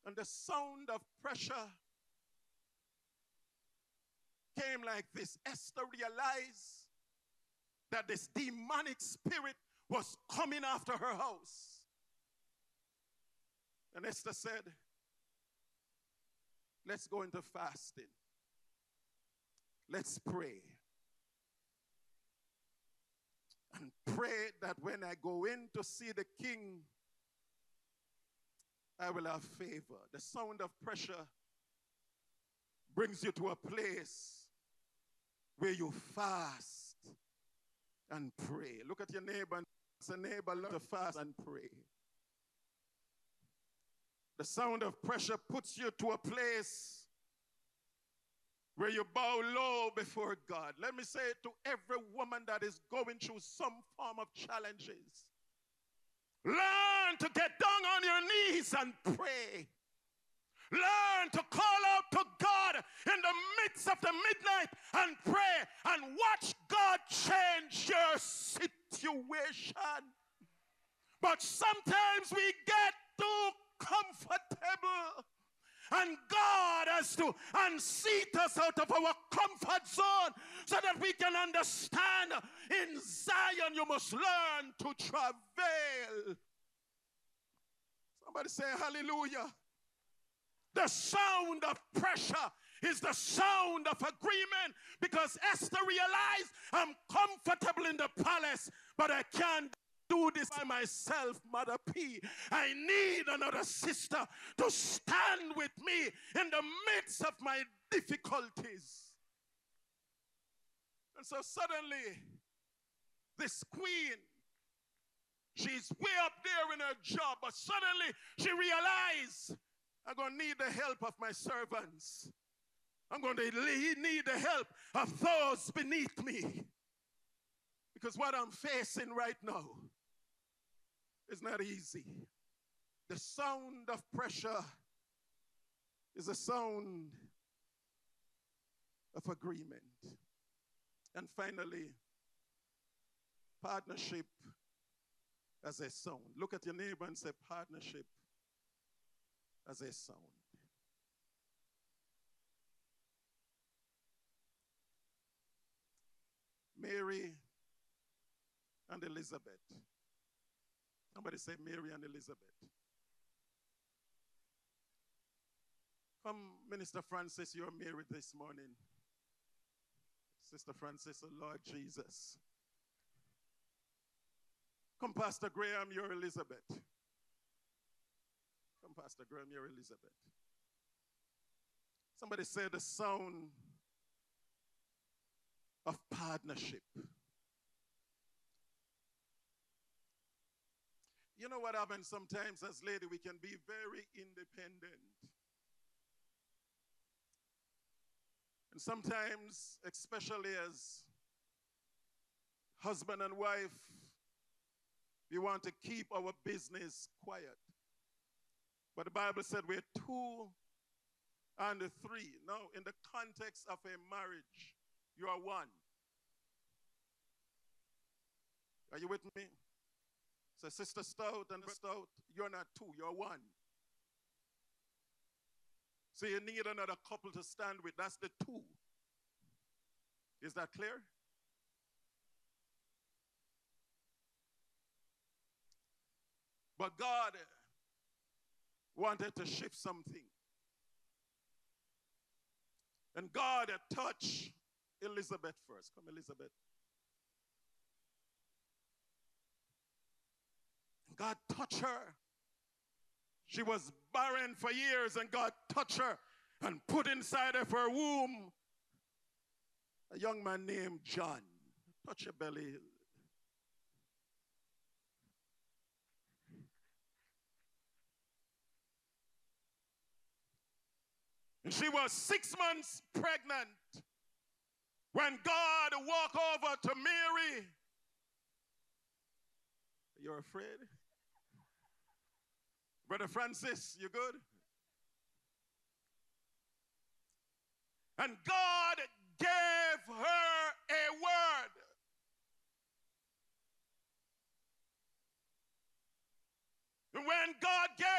And the sound of pressure came like this. Esther realized that this demonic spirit was coming after her house. And Esther said, let's go into fasting. Let's pray. And pray that when I go in to see the king, I will have favor. The sound of pressure brings you to a place where you fast and pray. Look at your neighbor and say, neighbor, learn to fast and pray. The sound of pressure puts you to a place where you bow low before God. Let me say it to every woman that is going through some form of challenges. Learn to get down on your knees and pray. Learn to call out to God in the midst of the midnight and pray and watch God change your situation. But sometimes we get too comfortable, and God has to unseat us out of our comfort zone so that we can understand in Zion you must learn to travail. Somebody say hallelujah. The sound of pressure is the sound of agreement, because Esther realized I'm comfortable in the palace, but I can't do this by myself, Mother P. I need another sister to stand with me in the midst of my difficulties. And so suddenly, this queen, she's way up there in her job, but suddenly she realized, I'm going to need the help of my servants. I'm going to need the help of those beneath me. Because what I'm facing right now is not easy. The sound of pressure is a sound of agreement. And finally, partnership as a sound. Look at your neighbor and say, partnership as a sound. Mary and Elizabeth. Somebody say Mary and Elizabeth. Come, Minister Francis, you're Mary this morning. Sister Francis, oh Lord Jesus. Come, Pastor Graham, you're Elizabeth. Come, Pastor Graham, you're Elizabeth. Somebody say the sound of partnership. You know what happens sometimes as ladies, we can be very independent. And sometimes, especially as husband and wife, we want to keep our business quiet. But the Bible said we're 2 and 3. Now, in the context of a marriage, you are 1. Are you with me? So Sister Stout and Stout, you're not 2, you're 1. So you need another couple to stand with. That's the 2. Is that clear? But God wanted to shift something. And God touched Elizabeth first. Come, Elizabeth. God touched her. She was barren for years, and God touched her and put inside of her womb a young man named John. Touch your belly. And she was 6 months pregnant when God walked over to Mary. You're afraid? Brother Francis, you good? And God gave her a word. And when God gave